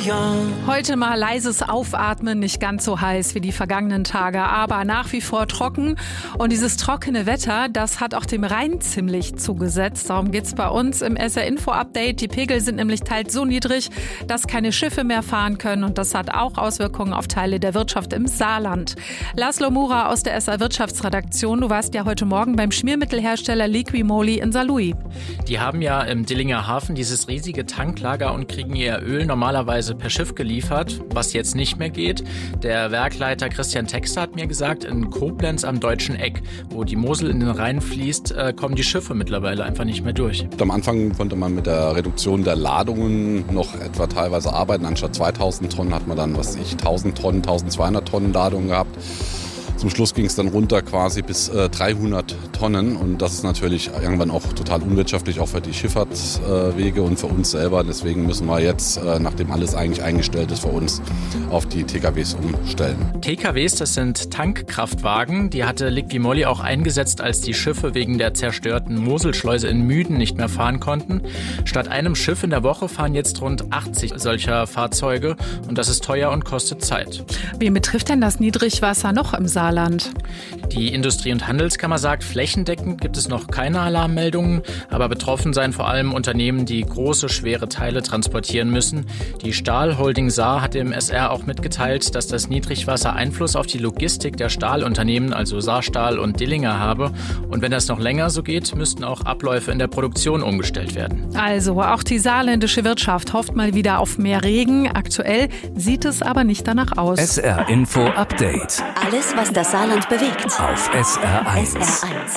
Heute mal leises Aufatmen, nicht ganz so heiß wie die vergangenen Tage, aber nach wie vor trocken. Und dieses trockene Wetter, das hat auch dem Rhein ziemlich zugesetzt. Darum geht's bei uns im SR-Info-Update. Die Pegel sind nämlich teils so niedrig, dass keine Schiffe mehr fahren können. Und das hat auch Auswirkungen auf Teile der Wirtschaft im Saarland. Laszlo Mura aus der SR-Wirtschaftsredaktion. Du warst ja heute Morgen beim Schmiermittelhersteller Liqui-Moly in Saarlouis. Die haben ja im Dillinger Hafen dieses riesige Tanklager und kriegen ihr Öl normalerweise per Schiff geliefert, was jetzt nicht mehr geht. Der Werkleiter Christian Texter hat mir gesagt, in Koblenz am Deutschen Eck, wo die Mosel in den Rhein fließt, kommen die Schiffe mittlerweile einfach nicht mehr durch. Am Anfang konnte man mit der Reduktion der Ladungen noch etwa teilweise arbeiten. Anstatt 2000 Tonnen hat man dann, 1000 Tonnen, 1200 Tonnen Ladungen gehabt. Zum Schluss ging es dann runter quasi bis 300 Tonnen und das ist natürlich irgendwann auch total unwirtschaftlich, auch für die Schifffahrtswege und für uns selber. Deswegen müssen wir jetzt, nachdem alles eigentlich eingestellt ist für uns, auf die TKWs umstellen. TKWs, das sind Tankkraftwagen, die hatte Liqui-Moly auch eingesetzt, als die Schiffe wegen der zerstörten Moselschleuse in Müden nicht mehr fahren konnten. Statt einem Schiff in der Woche fahren jetzt rund 80 solcher Fahrzeuge und das ist teuer und kostet Zeit. Wen betrifft denn das Niedrigwasser noch im Saarland? Die Industrie- und Handelskammer sagt, flächendeckend gibt es noch keine Alarmmeldungen, aber betroffen seien vor allem Unternehmen, die große, schwere Teile transportieren müssen. Die Stahlholding Saar hat dem SR auch mitgeteilt, dass das Niedrigwasser Einfluss auf die Logistik der Stahlunternehmen, also Saarstahl und Dillinger, habe. Und wenn das noch länger so geht, müssten auch Abläufe in der Produktion umgestellt werden. Also, auch die saarländische Wirtschaft hofft mal wieder auf mehr Regen. Aktuell sieht es aber nicht danach aus. SR-Info-Update. Alles, was das Saarland bewegt. Auf SR1.